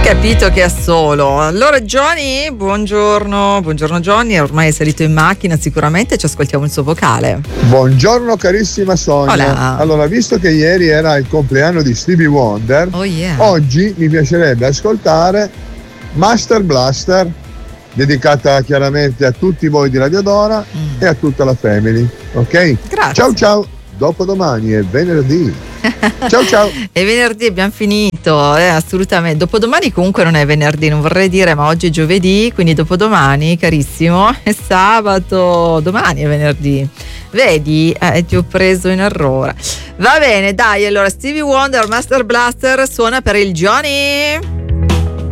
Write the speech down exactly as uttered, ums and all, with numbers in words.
Capito che è solo. Allora Johnny, buongiorno, buongiorno Johnny, ormai è salito in macchina sicuramente, ci ascoltiamo il suo vocale. Buongiorno carissima Sonia. Hola. Allora, visto che ieri era il compleanno di Stevie Wonder, Oh yeah. oggi mi piacerebbe ascoltare Master Blaster, dedicata chiaramente a tutti voi di Radio Dora mm. e a tutta la family, ok? Grazie. Ciao ciao, dopodomani è venerdì. Ciao ciao. È venerdì, abbiamo finito, eh, assolutamente. Dopodomani comunque non è venerdì, non vorrei dire, ma oggi è giovedì, quindi dopodomani, carissimo, è sabato, domani è venerdì. Vedi? Eh, ti ho preso in errore. Va bene, dai, allora Stevie Wonder, Master Blaster suona per il Johnny.